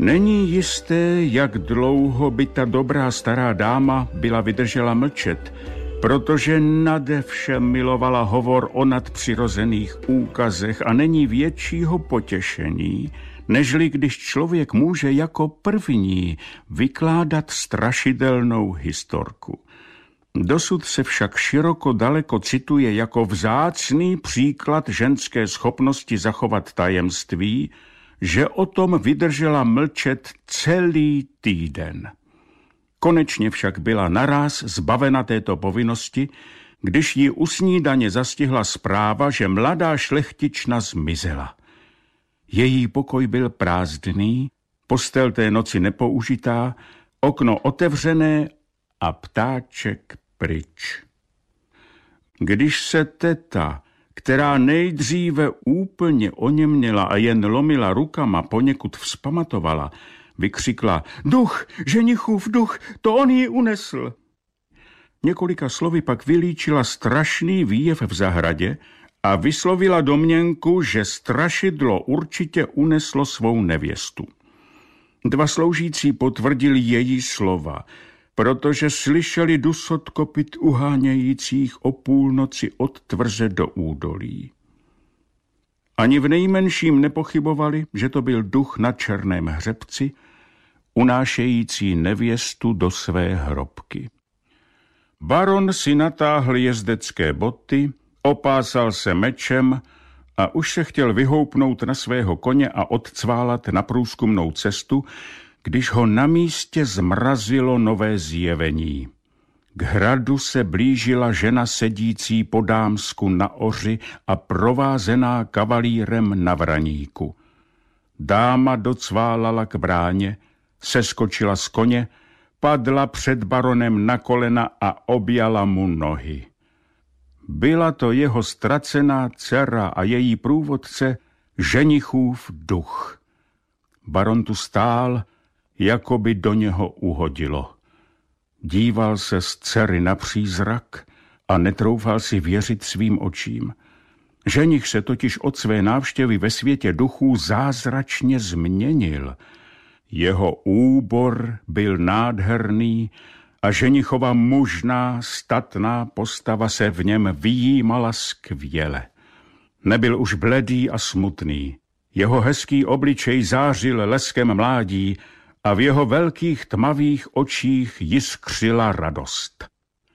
Není jisté, jak dlouho by ta dobrá stará dáma byla vydržela mlčet, protože nade vše milovala hovor o nadpřirozených úkazech a není většího potěšení, nežli když člověk může jako první vykládat strašidelnou historku. Dosud se však široko daleko cituje jako vzácný příklad ženské schopnosti zachovat tajemství, že o tom vydržela mlčet celý týden. Konečně však byla naráz zbavena této povinnosti, když ji u snídaně zastihla zpráva, že mladá šlechtična zmizela. Její pokoj byl prázdný, postel té noci nepoužitá, okno otevřené a ptáček pryč. Když se teta, která nejdříve úplně oněměla a jen lomila rukama, poněkud vzpamatovala, vykřikla: Duch, ženichův duch, to on ji unesl. Několika slovy pak vylíčila strašný výjev v zahradě a vyslovila domněnku, že strašidlo určitě uneslo svou nevěstu. Dva sloužící potvrdili její slova, protože slyšeli dusot kopyt uhánějících o půlnoci od tvrze do údolí. Ani v nejmenším nepochybovali, že to byl duch na černém hřebci, unášející nevěstu do své hrobky. Baron si natáhl jezdecké boty, opásal se mečem a už se chtěl vyhoupnout na svého koně a odcválat na průzkumnou cestu, když ho na místě zmrazilo nové zjevení. K hradu se blížila žena sedící po dámsku na oři a provázená kavalírem na vraníku. Dáma docválala k bráně, seskočila z koně, padla před baronem na kolena a objala mu nohy. Byla to jeho ztracená dcera a její průvodce, ženichův duch. Baron tu stál, jako by do něho uhodilo. Díval se z dcery na přízrak a netroufal si věřit svým očím. Ženich se totiž od své návštěvy ve světě duchů zázračně změnil. Jeho úbor byl nádherný a ženichova mužná, statná postava se v něm vyjímala skvěle. Nebyl už bledý a smutný. Jeho hezký obličej zářil leskem mládí a v jeho velkých tmavých očích jiskřila radost.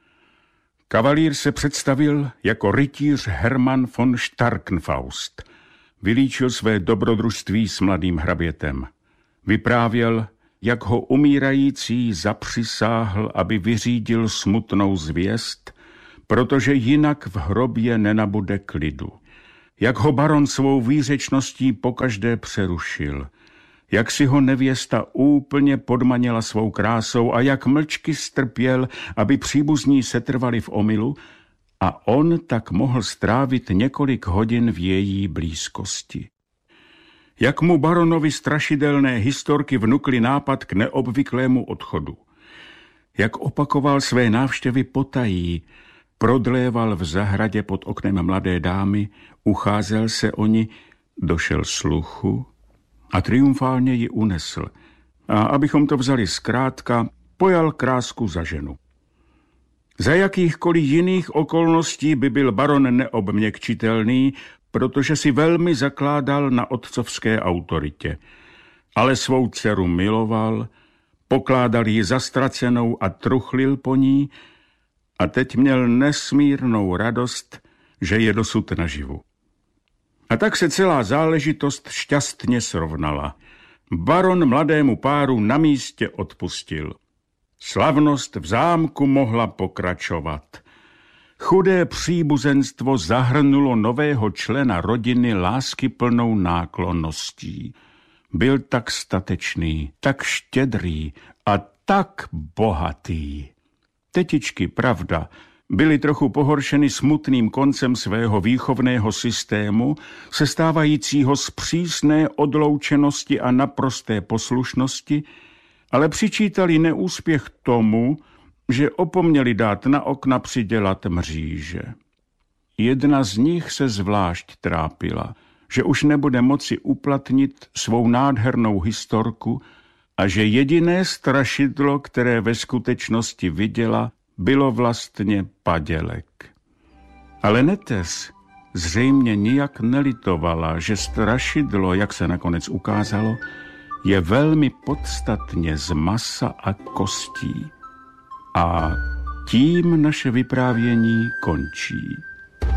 Kavalír se představil jako rytíř Hermann von Starkenfaust. Vylíčil své dobrodružství s mladým hrabětem. Vyprávěl, jak ho umírající zapřisáhl, aby vyřídil smutnou zvěst, protože jinak v hrobě nenabude klidu. Jak ho baron svou výřečností pokaždé přerušil, jak si ho nevěsta úplně podmanila svou krásou a jak mlčky strpěl, aby příbuzní setrvali v omylu a on tak mohl strávit několik hodin v její blízkosti. Jak mu baronovi strašidelné historky vnukly nápad k neobvyklému odchodu. Jak opakoval své návštěvy potají, prodléval v zahradě pod oknem mladé dámy, ucházel se o ni, došel sluchu a triumfálně ji unesl. A abychom to vzali zkrátka, pojal krásku za ženu. Za jakýchkoliv jiných okolností by byl baron neobměkčitelný, protože si velmi zakládal na otcovské autoritě. Ale svou dceru miloval, pokládal ji za ztracenou a truchlil po ní a teď měl nesmírnou radost, že je dosud naživu. A tak se celá záležitost šťastně srovnala. Baron mladému páru na místě odpustil. Slavnost v zámku mohla pokračovat. Chudé příbuzenstvo zahrnulo nového člena rodiny láskyplnou náklonností. Byl tak statečný, tak štědrý a tak bohatý. Tetičky, pravda, byly trochu pohoršeny smutným koncem svého výchovného systému, sestávajícího z přísné odloučenosti a naprosté poslušnosti, ale přičítali neúspěch tomu, že opomněli dát na okna přidělat mříže. Jedna z nich se zvlášť trápila, že už nebude moci uplatnit svou nádhernou historku, a že jediné strašidlo, které ve skutečnosti viděla, bylo vlastně padělek. Ale Netes zřejmě nijak nelitovala, že strašidlo, jak se nakonec ukázalo, je velmi podstatně z masa a kostí. A tím naše vyprávění končí.